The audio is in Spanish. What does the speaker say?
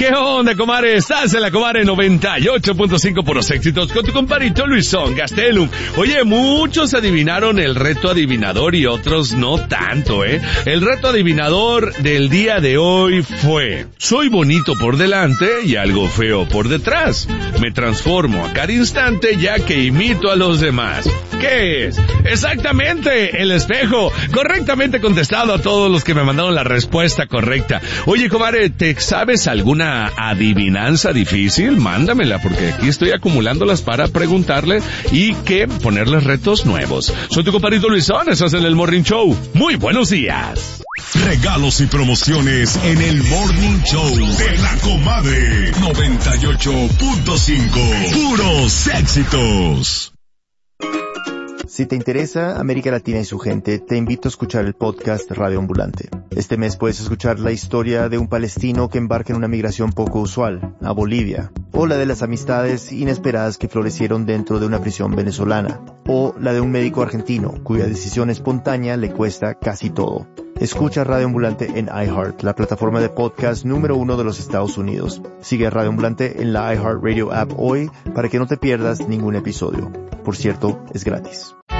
¿Qué onda, comare? Estás en la Comare 98.5 puros éxitos con tu comparito Luisón Gastelum. Oye, muchos adivinaron el reto adivinador y otros no tanto, ¿eh? El reto adivinador del día de hoy fue: soy bonito por delante y algo feo por detrás. Me transformo a cada instante ya que imito a los demás. ¿Qué es? Exactamente, el espejo. Correctamente contestado a todos los que me mandaron la respuesta correcta. Oye, comare, ¿te sabes alguna adivinanza difícil? Mándamela, porque aquí estoy acumulándolas para preguntarle y que ponerles retos nuevos. Soy tu comparito Luisón, estás en el Morning Show. Muy buenos días. Regalos y promociones en el Morning Show de la Comadre 98.5. Puros éxitos. Si te interesa América Latina y su gente, te invito a escuchar el podcast Radio Ambulante. Este mes puedes escuchar la historia de un palestino que embarca en una migración poco usual, a Bolivia, o la de las amistades inesperadas que florecieron dentro de una prisión venezolana, o la de un médico argentino cuya decisión espontánea le cuesta casi todo. Escucha Radio Ambulante en iHeart, la plataforma de podcast número 1 de los Estados Unidos. Sigue a Radio Ambulante en la iHeart Radio app hoy para que no te pierdas ningún episodio. Por cierto, es gratis.